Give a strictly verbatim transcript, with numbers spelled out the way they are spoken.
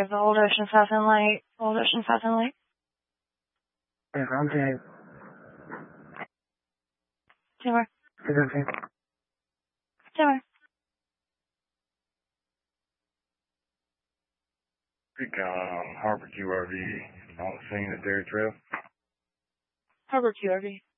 of the Old Ocean South End Lake. Old Ocean South End Lake. Yeah, I'm saying. Taylor. Is that okay? Taylor. Creek, um, Harbor Q R V on the scene at Dairy Trail. Harbor Q R V.